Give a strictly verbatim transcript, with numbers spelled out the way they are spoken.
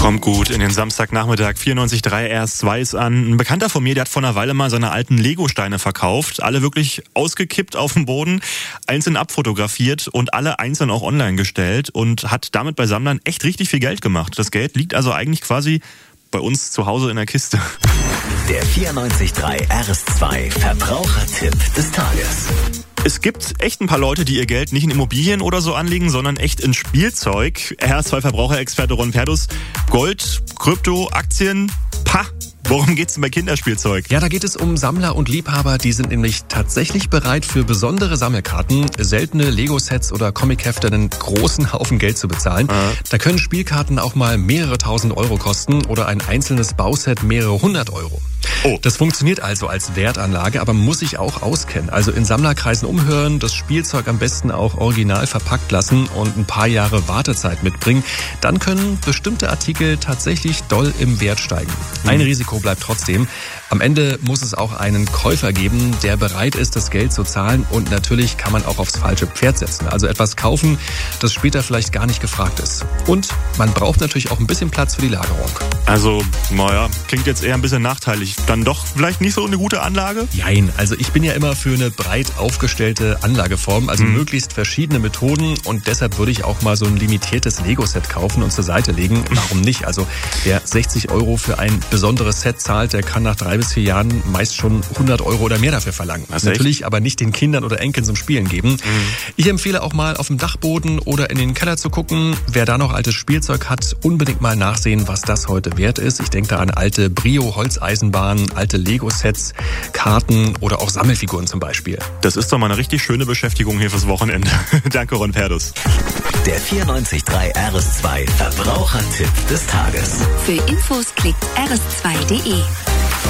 Kommt gut in den Samstagnachmittag. vierundneunzig Komma drei R S zwei ist an. Ein Bekannter von mir, der hat vor einer Weile mal seine alten Lego-Steine verkauft. Alle wirklich ausgekippt auf dem Boden, einzeln abfotografiert und alle einzeln auch online gestellt und hat damit bei Sammlern echt richtig viel Geld gemacht. Das Geld liegt also eigentlich quasi bei uns zu Hause in der Kiste. Der vierundneunzig Komma drei R S zwei Verbrauchertipp des Tages. Es gibt echt ein paar Leute, die ihr Geld nicht in Immobilien oder so anlegen, sondern echt in Spielzeug. R S zwei Verbraucherexperte Ron Perdus. Gold, Krypto, Aktien, pah! Worum geht's denn bei Kinderspielzeug? Ja, da geht es um Sammler und Liebhaber, die sind nämlich tatsächlich bereit, für besondere Sammelkarten, seltene Lego-Sets oder Comichefte einen großen Haufen Geld zu bezahlen. Aha. Da können Spielkarten auch mal mehrere tausend Euro kosten oder ein einzelnes Bauset mehrere hundert Euro. Oh. Das funktioniert also als Wertanlage, aber muss sich auch auskennen. Also in Sammlerkreisen umhören, das Spielzeug am besten auch original verpackt lassen und ein paar Jahre Wartezeit mitbringen. Dann können bestimmte Artikel tatsächlich doll im Wert steigen. Ein Risiko bleibt trotzdem. Am Ende muss es auch einen Käufer geben, der bereit ist, das Geld zu zahlen. Und natürlich kann man auch aufs falsche Pferd setzen. Also etwas kaufen, das später vielleicht gar nicht gefragt ist. Und man braucht natürlich auch ein bisschen Platz für die Lagerung. Also, naja, klingt jetzt eher ein bisschen nachteilig. Dann doch vielleicht nicht so eine gute Anlage? Jein, also ich bin ja immer für eine breit aufgestellte Anlageform, also Mhm. möglichst verschiedene Methoden, und deshalb würde ich auch mal so ein limitiertes Lego-Set kaufen und zur Seite legen. Warum nicht? Also wer sechzig Euro für ein besonderes Set zahlt, der kann nach drei bis vier Jahren meist schon hundert Euro oder mehr dafür verlangen. Was, Natürlich aber nicht den Kindern oder Enkeln zum Spielen geben. Mhm. Ich empfehle auch mal auf dem Dachboden oder in den Keller zu gucken. Wer da noch altes Spielzeug hat, unbedingt mal nachsehen, was das heute wert ist. Ich denke da an alte Brio-Holzeisenbahnen, alte Lego-Sets, Karten oder auch Sammelfiguren zum Beispiel. Das ist doch mal eine richtig schöne Beschäftigung hier fürs Wochenende. Danke, Ron Perdus. Der vierundneunzig Komma drei R S zwei Verbrauchertipp des Tages. Für Infos klickt r s zwei punkt d e.